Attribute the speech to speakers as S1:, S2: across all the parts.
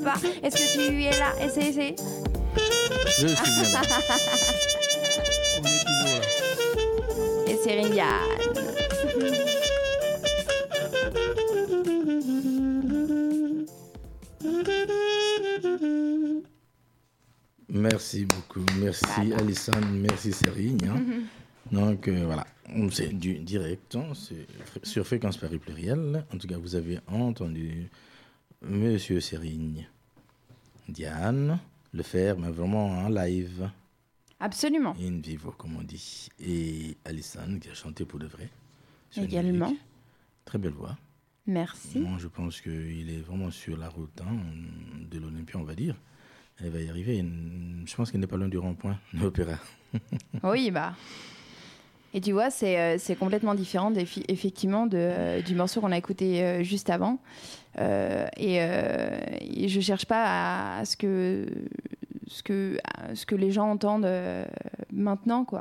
S1: pas. Est-ce que tu es là? Essayez.
S2: Je suis bien là. On est toujours là.
S1: Et c'est Rindiane.
S2: Merci beaucoup. Merci
S1: Voilà.
S2: Alison, merci Serigne. Hein. Donc voilà, c'est du direct, hein, c'est sur Fréquence Paris Pluriel. En tout cas, vous avez entendu Monsieur Serigne, Diane, le faire, mais vraiment en live,
S1: Absolument.
S2: in vivo, comme on dit. Et Alison qui a chanté pour de vrai. sur une
S1: Également.
S2: musique. Très belle voix.
S1: Merci.
S2: Moi, je pense qu'il est vraiment sur la route hein, de l'Olympia, on va dire. Elle va y arriver. Je pense qu'il n'est pas loin du rond-point de l'opéra.
S1: Oui, bah. Et tu vois, c'est complètement différent effectivement du morceau qu'on a écouté juste avant. Et je cherche pas à ce que les gens entendent maintenant, quoi.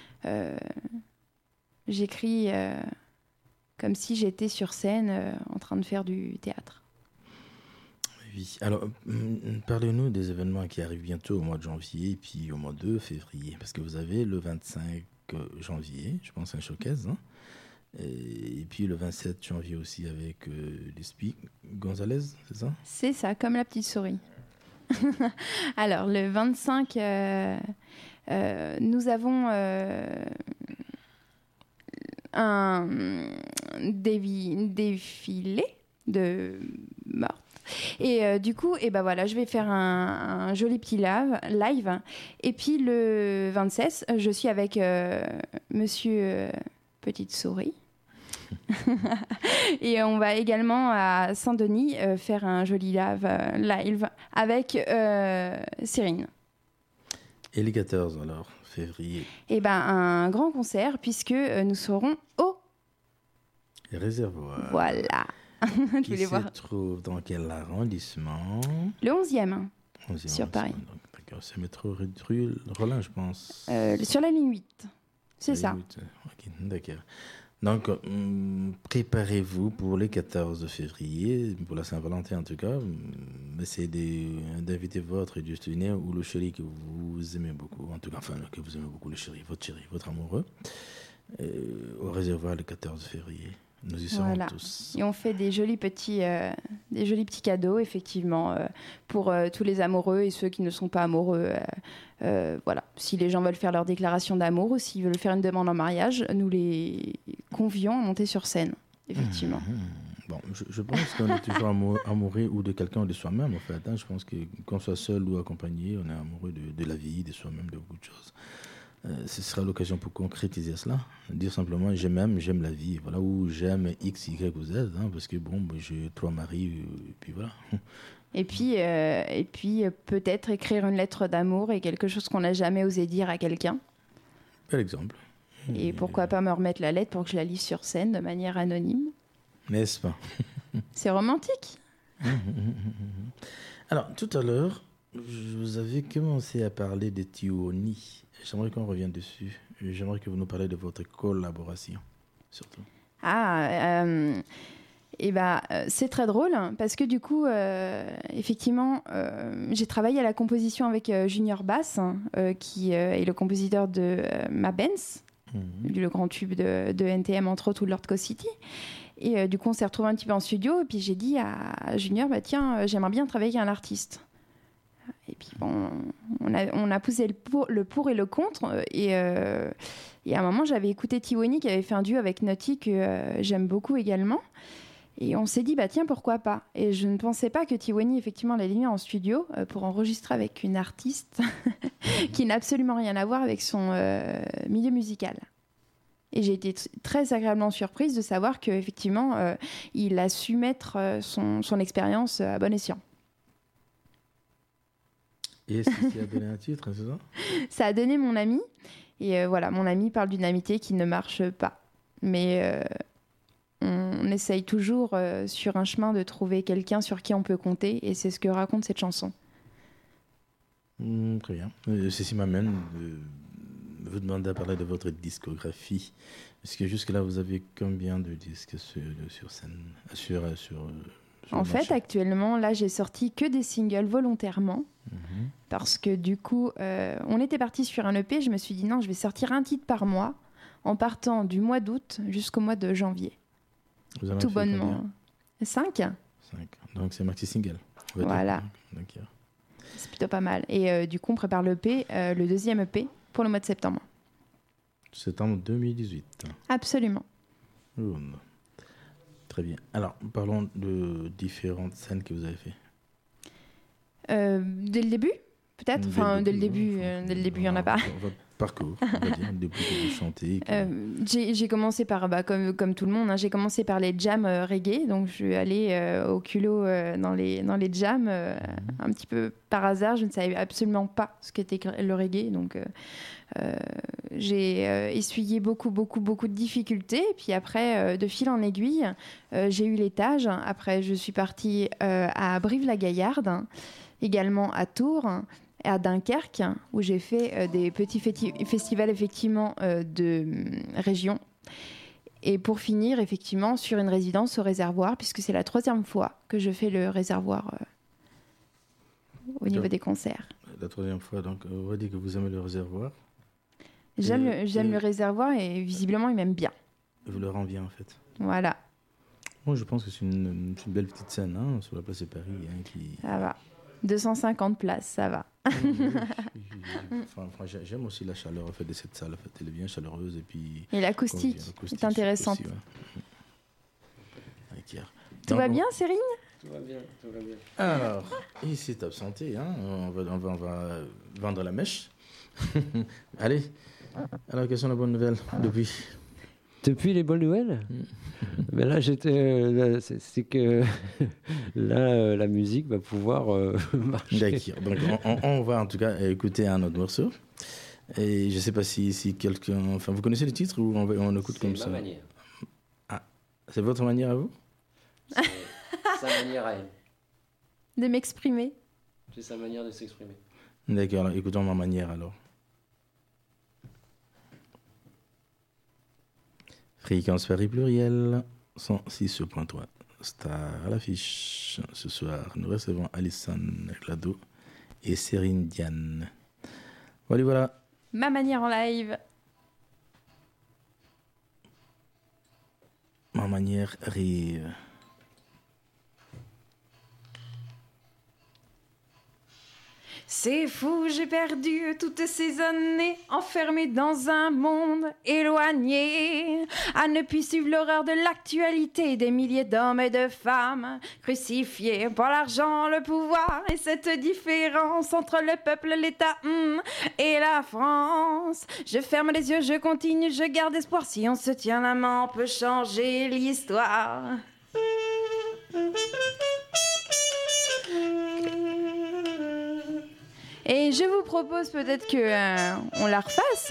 S1: J'écris comme si j'étais sur scène en train de faire du théâtre.
S2: Oui. Alors, parlez-nous des événements qui arrivent bientôt au mois de janvier et puis au mois de février. Parce que vous avez le 25 janvier, je pense, un showcase. Hein, et puis le 27 janvier aussi avec l'Espi Gonzalez, c'est ça?
S1: C'est ça, comme la petite souris. Alors, le 25, nous avons un défilé de mortes. Et du coup, et ben voilà, je vais faire un joli petit live. Et puis le 26, je suis avec Monsieur Petite Souris. Et on va également à Saint-Denis faire un joli live avec Cyrine.
S2: Et les 14 alors, février.
S1: Et ben un grand concert puisque nous serons au
S2: Réservoir.
S1: voilà. Je
S2: Qui
S1: voulais
S2: se
S1: voir
S2: trouve dans quel arrondissement?
S1: le 11e
S2: 11e
S1: sur Paris.
S2: arrondissement. D'accord, c'est métro rue Rollin, je pense.
S1: sur la ligne 8. C'est ça.
S2: Ok, d'accord. Donc, préparez-vous pour les 14 février, pour la Saint-Valentin en tout cas. Essayez d'inviter votre destiné ou le chéri que vous aimez beaucoup, en tout cas, enfin, que vous aimez beaucoup, le chéri, votre amoureux, au réservoir le 14 février. Nous y serons
S1: Voilà.
S2: tous.
S1: Et on fait des jolis petits cadeaux, effectivement, pour tous les amoureux et ceux qui ne sont pas amoureux. Voilà. Si les gens veulent faire leur déclaration d'amour ou s'ils veulent faire une demande en mariage, nous les convions à monter sur scène, effectivement.
S2: Bon, je pense qu'on est toujours amoureux ou de quelqu'un ou de soi-même, en fait. Hein. Je pense que qu'on soit seul ou accompagné, on est amoureux de la vie, de soi-même, de beaucoup de choses. Ce sera l'occasion pour concrétiser cela. Dire simplement j'aime la vie, voilà, ou j'aime X, Y ou Z, hein, parce que bon, j'ai 3 maris, et puis voilà.
S1: Et puis peut-être écrire une lettre d'amour et quelque chose qu'on n'a jamais osé dire à quelqu'un.
S2: Bel exemple.
S1: Et pourquoi pas me remettre la lettre pour que je la lise sur scène de manière anonyme.
S2: N'est-ce pas?
S1: C'est romantique.
S2: Alors, tout à l'heure, vous avez commencé à parler de Tiwoni. J'aimerais qu'on revienne dessus. J'aimerais que vous nous parliez de votre collaboration, surtout.
S1: C'est très drôle parce que du coup, effectivement, j'ai travaillé à la composition avec Junior Bass, qui est le compositeur de Ma Benz, le grand tube de NTM, entre autres, ou de Lord Co City. Et du coup, on s'est retrouvés un petit peu en studio. Et puis j'ai dit à Junior, tiens, j'aimerais bien travailler avec un artiste. Et puis bon, on a poussé le pour et le contre. Et à un moment, j'avais écouté Tiwoni qui avait fait un duo avec Naughty que j'aime beaucoup également. Et on s'est dit, tiens, pourquoi pas? Et je ne pensais pas que Tiwoni, effectivement, allait venir en studio pour enregistrer avec une artiste qui n'a absolument rien à voir avec son milieu musical. Et j'ai été très agréablement surprise de savoir qu'effectivement, il a su mettre son expérience à bon escient.
S2: Et est-ce que ça a donné un titre, c'est ça?
S1: Ça a donné Mon Ami. Et voilà, Mon Ami parle d'une amitié qui ne marche pas. Mais on essaye toujours sur un chemin de trouver quelqu'un sur qui on peut compter. Et c'est ce que raconte cette chanson.
S2: Très bien. Ceci m'amène vous demander à parler de votre discographie. Est-ce que jusque-là, vous avez combien de disques sur scène, sur
S1: En fait, actuellement, là, j'ai sorti que des singles volontairement. Parce que du coup, on était parti sur un EP. Je me suis dit non, je vais sortir un titre par mois en partant du mois d'août jusqu'au mois de janvier.
S2: Vous en avez
S1: Tout
S2: fait
S1: bonnement.
S2: combien?
S1: 5.
S2: Donc c'est maxi single.
S1: Voilà.
S2: D'accord.
S1: C'est plutôt pas mal. Et du coup, on prépare l'EP, le deuxième EP, pour le mois de septembre.
S2: Septembre 2018.
S1: Absolument.
S2: Oh, non. Très bien. Alors, parlons de différentes scènes que vous avez fait.
S1: Dès le début, peut-être. Enfin, dès le début, il n'y en a pas.
S2: Parcours, on va dire, depuis que vous chantez.
S1: J'ai commencé par, comme tout le monde, hein, j'ai commencé par les jams reggae. Donc, je suis allée au culot dans les jams, un petit peu par hasard. Je ne savais absolument pas ce qu'était le reggae. Donc, j'ai essuyé beaucoup de difficultés. Et puis après, de fil en aiguille, j'ai eu l'étage. Après, je suis partie à Brive-la-Gaillarde, également à Tours, à Dunkerque, où j'ai fait des petits festivals effectivement de région. Et pour finir, effectivement, sur une résidence au Réservoir, puisque c'est la 3e fois que je fais le Réservoir au niveau des concerts.
S2: La 3e fois, donc on va dire que vous aimez le Réservoir.
S1: J'aime le Réservoir et visiblement, il m'aime bien.
S2: Vous le rend bien, en fait.
S1: Voilà.
S2: Moi, je pense que c'est une belle petite scène, hein, sur la place de Paris.
S1: Ça va. 250 places, ça va.
S2: J'aime aussi la chaleur en fait, de cette salle. En fait. Elle est bien chaleureuse. Et
S1: l'acoustique est intéressante.
S2: Aussi, ouais.
S1: Tout va bien, Cérine ?
S3: Tout va bien.
S2: Alors, il s'est absenté. Hein. On va vendre la mèche. Allez. Alors, quelles sont les bonnes nouvelles
S3: depuis les bonnes nouvelles? Mais là, c'est que là, la musique va pouvoir marcher.
S2: D'accord. Donc, on va en tout cas écouter un autre morceau. Et je ne sais pas si quelqu'un... Enfin, vous connaissez le titre ou on écoute comme ça?
S3: C'est ma manière.
S2: Ah, c'est votre manière à vous?
S3: C'est sa manière à elle.
S1: De m'exprimer.
S3: C'est sa manière de s'exprimer.
S2: D'accord, alors, écoutons ma manière alors. Fréquence Paris pluriel, 106.3. Star à l'affiche. Ce soir, nous recevons Alison Glado et Cérine Diane. Voilà.
S1: Ma manière en live.
S2: Ma manière rire.
S1: C'est fou, j'ai perdu toutes ces années enfermée dans un monde éloigné, à ne plus suivre l'horreur de l'actualité, des milliers d'hommes et de femmes crucifiés pour l'argent, le pouvoir et cette différence entre le peuple, l'État et la France. Je ferme les yeux, je continue, je garde espoir. Si on se tient la main, on peut changer l'histoire. Et je vous propose peut-être qu'on la refasse.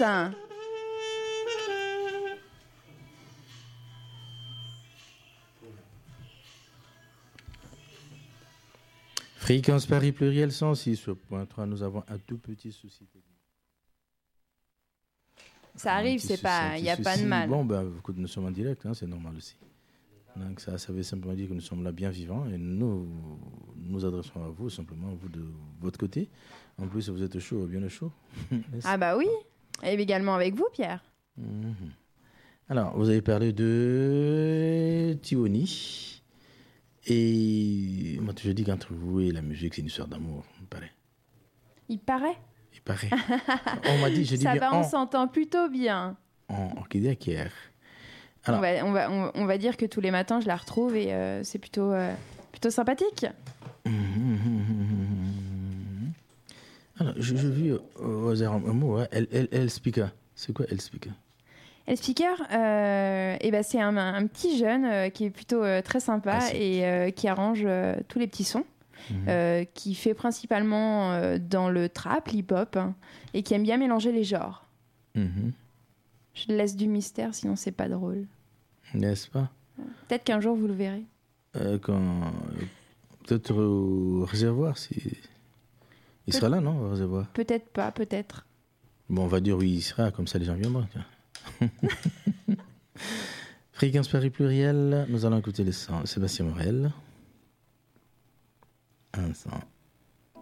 S2: Fréquence Paris pluriel 106.3. Nous avons un tout petit souci technique.
S1: Ça arrive, il n'y a pas de mal.
S2: Bon, écoute, nous sommes en direct, hein, c'est normal aussi. Donc ça veut simplement dire que nous sommes là bien vivants et nous adressons à vous, simplement, vous de votre côté. En plus, vous êtes chaud, bien au chaud.
S1: Ah bah oui, et également avec vous, Pierre.
S2: Alors, vous avez parlé de Tiwoni. Et moi, je dis qu'entre vous et la musique, c'est une histoire d'amour, il paraît.
S1: Il paraît.
S2: On m'a dit, je dis
S1: ça
S2: bien.
S1: Ça va, on s'entend plutôt bien.
S2: Qui dit hier.
S1: Alors, on va dire que tous les matins, je la retrouve et c'est plutôt sympathique.
S2: Alors, je vis au hasard un mot, El Speaker. C'est quoi El Speaker?
S1: El Speaker, c'est un petit jeune qui est plutôt très sympa et qui arrange tous les petits sons, qui fait principalement dans le trap, l'hip-hop, et qui aime bien mélanger les genres. Je laisse du mystère, sinon c'est pas drôle.
S2: N'est-ce pas?
S1: Peut-être qu'un jour vous le verrez.
S2: Peut-être au Réservoir, il sera là, non, au Réservoir? Peut-être
S1: pas, peut-être.
S2: Bon, on va dire oui, il sera, comme ça les gens viendront. Fréquence Paris pluriel, nous allons écouter les sons. Sébastien Morel. 100.